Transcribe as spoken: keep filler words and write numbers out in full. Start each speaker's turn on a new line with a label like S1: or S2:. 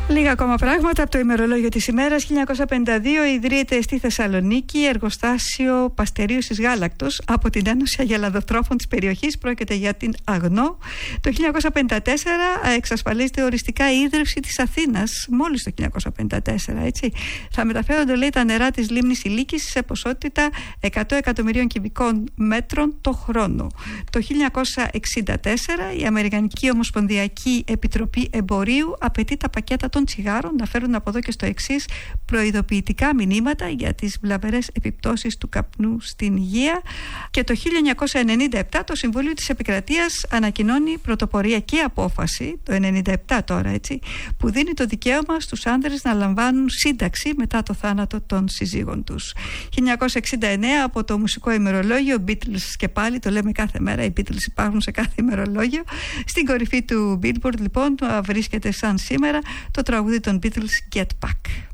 S1: Λίγα ακόμα πράγματα από το ημερολόγιο της ημέρας. χίλια εννιακόσια πενήντα δύο ιδρύεται στη Θεσσαλονίκη εργοστάσιο παστερίωσης γάλακτος από την Ένωση Αγελαδοτρόφων της περιοχής. Πρόκειται για την Αγνό. Το χίλια εννιακόσια πενήντα τέσσερα εξασφαλίζεται οριστικά η ίδρυυση της Αθήνας. Μόλις το χίλια εννιακόσια πενήντα τέσσερα, έτσι. Θα μεταφέρονται, λέει, τα νερά της λίμνης Ηλίκης σε ποσότητα εκατό εκατομμυρίων κυβικών μέτρων το χρόνο. Το χίλια εννιακόσια εξήντα τέσσερα η Αμερικανική Ομοσπονδιακή Επιτροπή Εμπορίου απαιτεί τα πακέτα των τσιγάρων να φέρουν από εδώ και στο εξής προειδοποιητικά μηνύματα για τις βλαβερές επιπτώσεις του καπνού στην υγεία. Και το χίλια εννιακόσια ενενήντα επτά το Συμβούλιο της Επικρατείας ανακοινώνει πρωτοποριακή απόφαση, το ενενήντα επτά τώρα, έτσι, που δίνει το δικαίωμα στους άνδρες να λαμβάνουν σύνταξη μετά το θάνατο των συζύγων τους. χίλια εννιακόσια εξήντα εννέα από το μουσικό ημερολόγιο Beatles, και πάλι το λέμε κάθε μέρα, οι Beatles υπάρχουν σε κάθε ημερολόγιο. Στην κορυφή του Billboard, λοιπόν, βρίσκεται σαν σήμερα το τραγούδι των Beatles Get Back.